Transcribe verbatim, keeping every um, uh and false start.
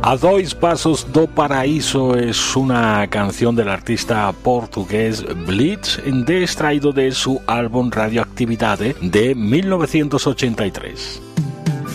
A dois pasos do paraíso es una canción del artista portugués Blitz, de extraído de su álbum Radioactividade de mil novecientos ochenta y tres.